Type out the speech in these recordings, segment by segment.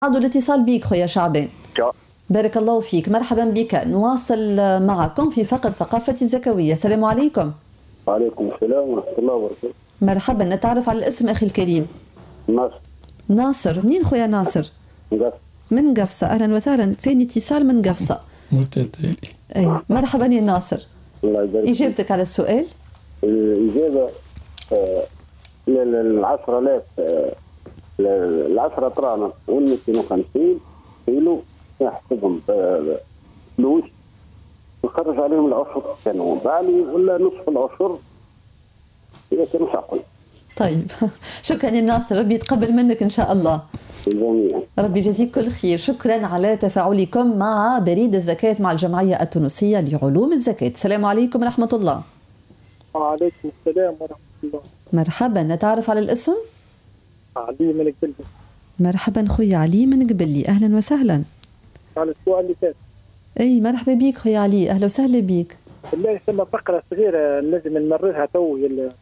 عاد الاتصال بك خويا شعبان. بارك الله فيك، مرحبا بك. نواصل معكم في فقرة ثقافة الزكوية. السلام عليكم. وعليكم السلام ورحمة الله وبركاته. مرحبا، نتعرف على الاسم أخي الكريم. ناصر. ناصر، منين خويا ناصر؟ من قفصة. أهلا وسهلا، ثاني اتصال من قفصة. متتالي. أي مرحبا يا ناصر. الله يبارك. إجابتك على السؤال؟ الإجابة ال10,000 ال10 طرانة وال250 كيلو نحسبهم فلوس نخرج عليهم العشر كانوا بالي ولا نصف العشر إذا كانوا شاقل. طيب شكرا يا ناصر، ربي يتقبل منك إن شاء الله. جميعا. ربي يجزيك كل خير. شكرا على تفاعلكم مع بريد الزكاة مع الجمعية التونسية لعلوم الزكاة. السلام عليكم ورحمة الله. وعليكم السلام ورحمة الله. مرحبا، نتعرف على الاسم؟ علي من قبلي. مرحبا خويا علي من قبلي، أهلا وسهلا. على السؤال اللي فات. أي مرحبا بيك خويا علي، أهلا وسهلا بيك. بالله ثم فقرة صغيرة لازم نمررها تو.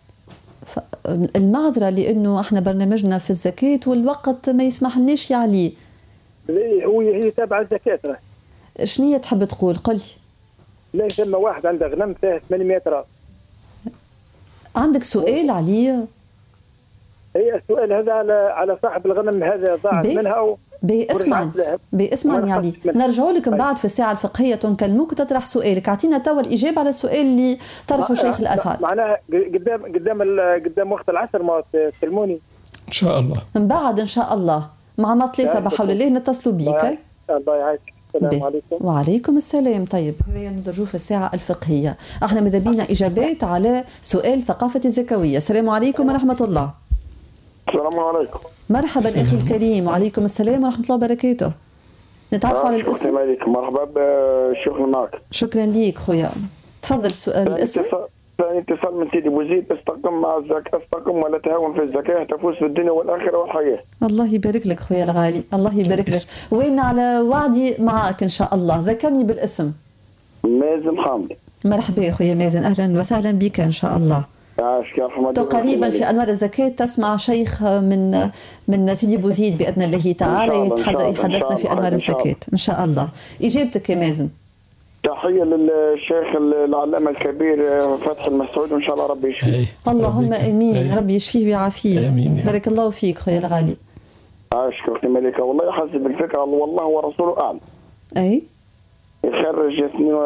المعذرة لأنه احنا برنامجنا في الزكاة والوقت ما يسمحلناش يا علي. هي تابعة الزكاة. شنية تحب تقول؟ قل. لا ثم واحد عنده غنم فيه 800 راس. عندك سؤال علي؟ هي السؤال هذا على صاحب الغنم هذا ضاعت منها اسمعني علي، نرجعوا لك من بعد في الساعة الفقهية تنكلموك وتطرح سؤالك. اعطينا توا الإجابة على السؤال اللي طرحه الشيخ الأسعد. معناها قدام وقت العصر ما تكلموني إن شاء الله. من بعد إن شاء الله مع مطلفة بحول الله نتصلوا بيك. الله يعافيك. السلام عليكم. وعليكم السلام. طيب هذا ندرجوا في الساعة الفقهية. احنا ماذا بينا إجابات على سؤال ثقافة الزكوية. السلام عليكم ورحمة الله. السلام عليكم. مرحبا أخي الكريم. وعليكم السلام ورحمة الله وبركاته. نتعرف على الاسم. السلام عليكم. مرحبا بالشكر معك. شكرا ليك خويا. تفضل سؤال الاسم. ثاني اتصال من سيدي بوزيد. استقم مع الزكاة، استقم ولا تهاون في الزكاة تفوز في الدنيا والآخرة والحياة. الله يبارك لك خويا الغالي، الله يبارك لك. وين على وعدي معك إن شاء الله. ذكرني بالاسم. مازن حامد. مرحبا يا خويا مازن، أهلا وسهلا بك إن شاء الله. قريبا في انوار الزكاه تسمع شيخ من سيدي بوزيد باذن الله تعالى يحدثنا في انوار الزكاه ان شاء الله. اجابتك يا مازن. تحيه للشيخ العلامه الكبير فتحي المسعود وان شاء الله ربي يشفيه. اللهم امين، ربي يشفيه ويعافيه. بارك الله فيك خويا الغالي. اشكرك اختي مليكه. والله يحسب الفكره والله ورسوله اعلم. اي يخرج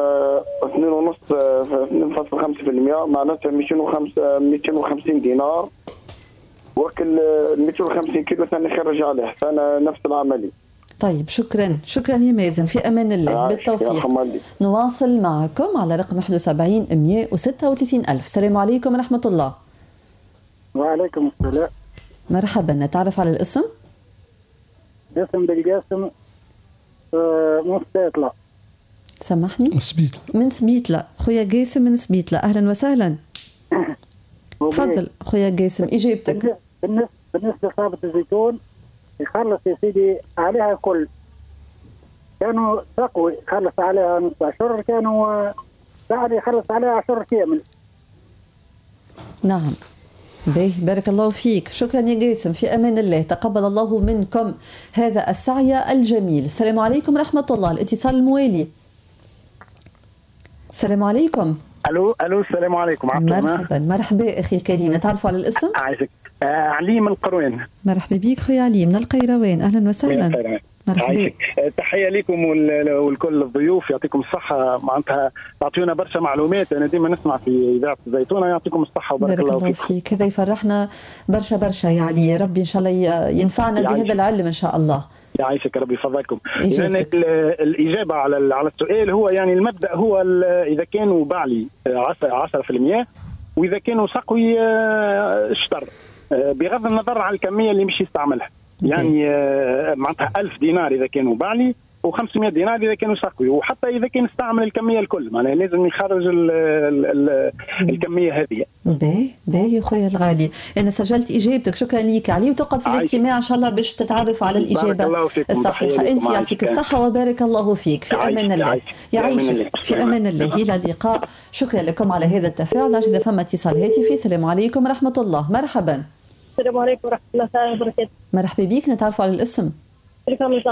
2.5% معناتها 250 دينار. وكل 250 كيلو ثاني يخرج عليه ثاني نفس العملية. طيب شكرا يا مازن، في امان الله. بالتوفيق. نواصل معكم على رقم 71 136 ألف. السلام عليكم ورحمة الله. وعليكم السلام. مرحبا، نتعرف على الاسم؟ اسم بالقاسم مستطلع. سامحني؟ من سبيتلا. خويا قاسم من سبيتلا، أهلا وسهلا. تفضل خويا قاسم إجابتك. بالنسبة لصابة الزيتون يخلص يا سيدي عليها كل. كانوا تقوي يخلص عليها نص عشر، كانوا بعد يخلص عليها 10 كامل. نعم. باهي بارك الله فيك. شكرا يا قاسم، في امان الله. تقبل الله منكم هذا السعي الجميل. السلام عليكم ورحمه الله. الاتصال الموالي. السلام عليكم. الو السلام عليكم. مرحبا اخي الكريم. نتعرفوا على الاسم؟ عايزك علي من القروان. مرحبا بك خويا علي من القيروان، اهلا وسهلا. مرحبا. تحيه لكم والكل الضيوف، يعطيكم الصحه. معناتها تعطيونا برشا معلومات، انا ديما نسمع في اذاعه الزيتونه. يعطيكم الصحه وبارك الله فيك. هذا يفرحنا برشا يا علي. ربي ان شاء الله ينفعنا بهذا العلم ان شاء الله. يعيشك ربي يفضلكم. يعني الإجابة على السؤال هو يعني المبدأ هو إذا كانوا بعلي 10% وإذا كانوا سقوي اشتر، بغض النظر عن الكمية اللي مش يستعملها. يعني معناتها 1000 دينار إذا كانوا بعلي و500 دينار إذا كانوا سقوي، وحتى إذا كان استعمل الكمية الكل معناها لازم يخرج الكمية هذه. باهي خويا الغالي، أنا سجلت إجابتك. شكرا ليك علي، وتقعد في الاستماع إن شاء الله باش تتعرف على الإجابة الصحيحة. أنت يعطيك الصحة وبارك الله فيك. في أمان الله. يعيشك في أمان الله. إلى اللقاء. شكرا لكم على هذا التفاعل. إذا فما اتصال هاتفي. السلام عليكم ورحمة الله. مرحبا. السلام عليكم ورحمة الله وبركاته. مرحبا بك. نتعرف على الاسم. تلك